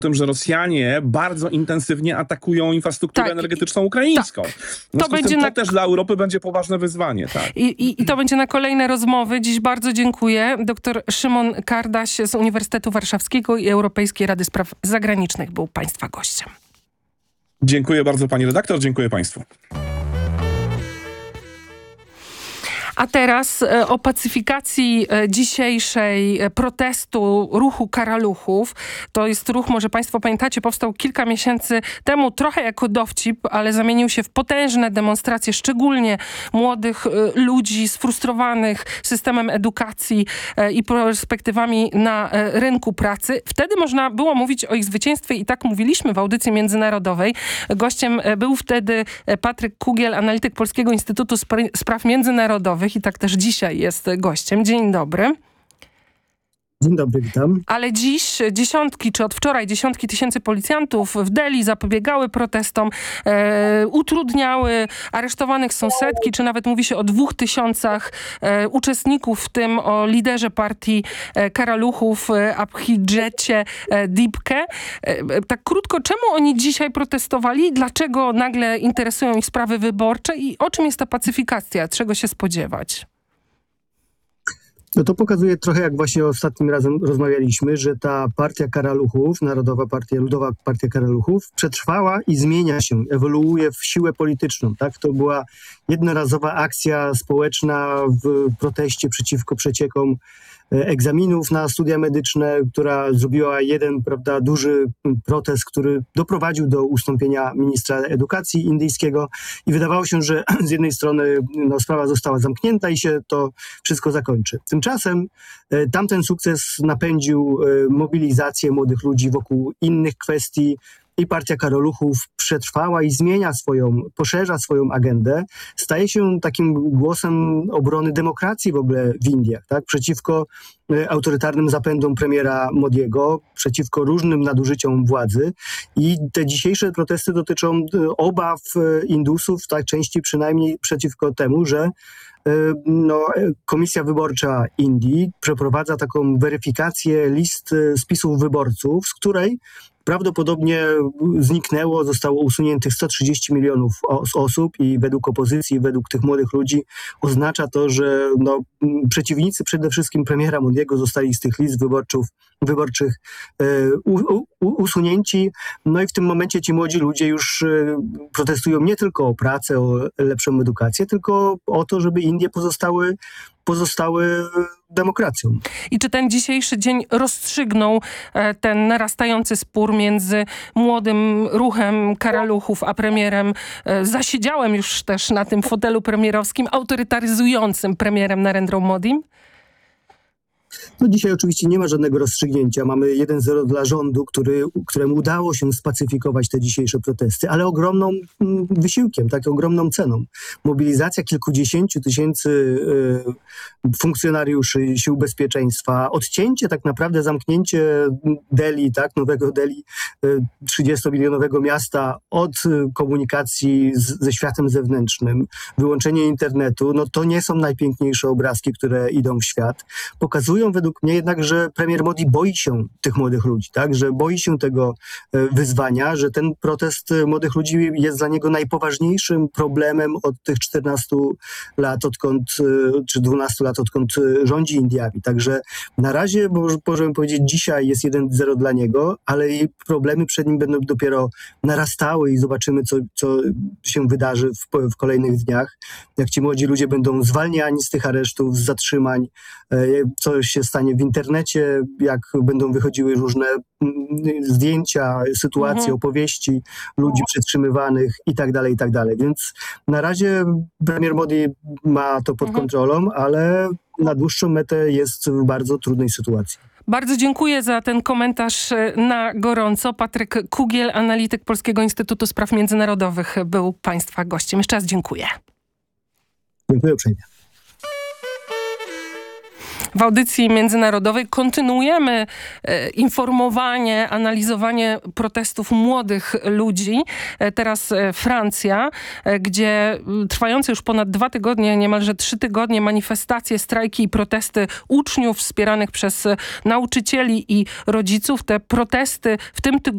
tym, że Rosjanie bardzo intensywnie atakują infrastrukturę energetyczną ukraińską. To też dla Europy będzie poważne wyzwanie. Tak. I to będzie na kolejne rozmowy. Dziś bardzo dziękuję. Dr Szymon Kardaś z Uniwersytetu Warszawskiego i Europejskiej Rady Spraw Zagranicznych był państwa gościem. Dziękuję bardzo pani redaktor, dziękuję państwu. A teraz o pacyfikacji dzisiejszej protestu ruchu Karaluchów. To jest ruch, może państwo pamiętacie, powstał kilka miesięcy temu, trochę jako dowcip, ale zamienił się w potężne demonstracje, szczególnie młodych ludzi sfrustrowanych systemem edukacji i perspektywami na rynku pracy. Wtedy można było mówić o ich zwycięstwie i tak mówiliśmy w audycji międzynarodowej. Gościem był wtedy Patryk Kugiel, analityk Polskiego Instytutu Spraw Międzynarodowych i tak też dzisiaj jest gościem. Dzień dobry. Dzień dobry, witam. Ale dziś od wczoraj dziesiątki tysięcy policjantów w Delhi zapobiegały protestom, utrudniały, aresztowanych są setki, czy nawet mówi się o 2000 uczestników, w tym o liderze partii Karaluchów, Abhijecie Dipke. Tak krótko, czemu oni dzisiaj protestowali? Dlaczego nagle interesują ich sprawy wyborcze i o czym jest ta pacyfikacja? Czego się spodziewać? No to pokazuje trochę, jak właśnie ostatnim razem rozmawialiśmy, że ta partia Karaluchów, Ludowa Partia Karaluchów przetrwała i zmienia się, ewoluuje w siłę polityczną. Tak? To była jednorazowa akcja społeczna w proteście przeciwko przeciekom egzaminów na studia medyczne, która zrobiła jeden, duży protest, który doprowadził do ustąpienia ministra edukacji indyjskiego i wydawało się, że z jednej strony sprawa została zamknięta i się to wszystko zakończy. Tymczasem tamten sukces napędził mobilizację młodych ludzi wokół innych kwestii i partia Karaluchów przetrwała i poszerza swoją agendę, staje się takim głosem obrony demokracji w ogóle w Indiach, tak? Przeciwko autorytarnym zapędom premiera Modiego, przeciwko różnym nadużyciom władzy. I te dzisiejsze protesty dotyczą obaw Indusów, tak częściej przynajmniej przeciwko temu, że Komisja Wyborcza Indii przeprowadza taką weryfikację list spisów wyborców, z której prawdopodobnie zostało usuniętych 130 milionów osób i według opozycji, według tych młodych ludzi oznacza to, że przeciwnicy przede wszystkim premiera Modiego zostali z tych list wyborczych usunięci. No i w tym momencie ci młodzi ludzie już protestują nie tylko o pracę, o lepszą edukację, tylko o to, żeby Indie pozostały demokracją. I czy ten dzisiejszy dzień rozstrzygnął ten narastający spór między młodym ruchem Karaluchów a premierem, zasiedziałem już też na tym fotelu premierowskim, autorytaryzującym premierem Narendrą Modim? No dzisiaj oczywiście nie ma żadnego rozstrzygnięcia. Mamy 1-0 dla rządu, któremu udało się spacyfikować te dzisiejsze protesty, ale ogromnym wysiłkiem, tak, ogromną ceną. Mobilizacja kilkudziesięciu tysięcy funkcjonariuszy sił bezpieczeństwa, odcięcie, tak naprawdę zamknięcie Delhi, tak, nowego Delhi, 30-milionowego miasta od komunikacji ze światem zewnętrznym, wyłączenie internetu, no to nie są najpiękniejsze obrazki, które idą w świat. Pokazują według mnie jednak, że premier Modi boi się tych młodych ludzi, tak? Że boi się tego wyzwania, że ten protest młodych ludzi jest dla niego najpoważniejszym problemem od tych 14 lat, czy 12 lat, odkąd rządzi Indiami. Także na razie, możemy powiedzieć, dzisiaj jest 1-0 dla niego, ale jej problemy przed nim będą dopiero narastały i zobaczymy, co się wydarzy w kolejnych dniach. Jak ci młodzi ludzie będą zwalniani z tych aresztów, z zatrzymań, co się stanie w internecie, jak będą wychodziły różne zdjęcia, sytuacje, opowieści ludzi przetrzymywanych i tak dalej, i tak dalej. Więc na razie premier Modi ma to pod kontrolą, ale na dłuższą metę jest w bardzo trudnej sytuacji. Bardzo dziękuję za ten komentarz na gorąco. Patryk Kugiel, analityk Polskiego Instytutu Spraw Międzynarodowych, był państwa gościem. Jeszcze raz dziękuję. Dziękuję uprzejmie. W audycji międzynarodowej kontynuujemy informowanie, analizowanie protestów młodych ludzi. Teraz Francja, gdzie trwające już ponad 2 tygodnie, niemalże 3 tygodnie manifestacje, strajki i protesty uczniów wspieranych przez nauczycieli i rodziców. Te protesty w tym tygodniu